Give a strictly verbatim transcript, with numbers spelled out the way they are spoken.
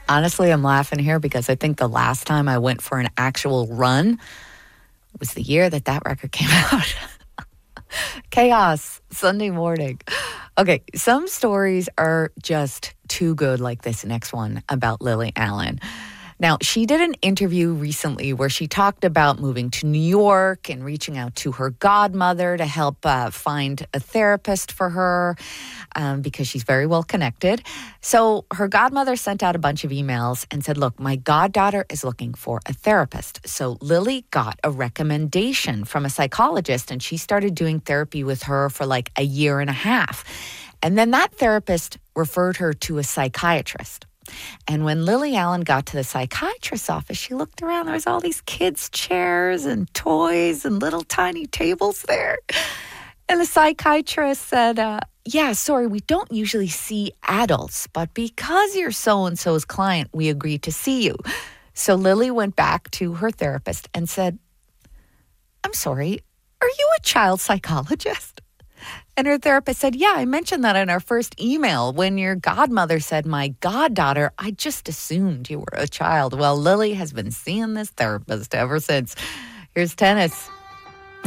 Honestly, I'm laughing here because I think the last time I went for an actual run was the year that that record came out. Chaos, Sunday morning. Okay, some stories are just too good, like this next one about Lily Allen. Now, she did an interview recently where she talked about moving to New York and reaching out to her godmother to help uh, find a therapist for her um, because she's very well connected. So her godmother sent out a bunch of emails and said, look, my goddaughter is looking for a therapist. So Lily got a recommendation from a psychologist, and she started doing therapy with her for like a year and a half. And then that therapist referred her to a psychiatrist. And when Lily Allen got to the psychiatrist's office, she looked around. There was all these kids' chairs and toys and little tiny tables there. And the psychiatrist said, uh, yeah, sorry, we don't usually see adults, but because you're so-and-so's client, we agreed to see you. So Lily went back to her therapist and said, I'm sorry, are you a child psychologist? And her therapist said, yeah, I mentioned that in our first email. When your godmother said my goddaughter, I just assumed you were a child. Well, Lily has been seeing this therapist ever since. Here's tennis.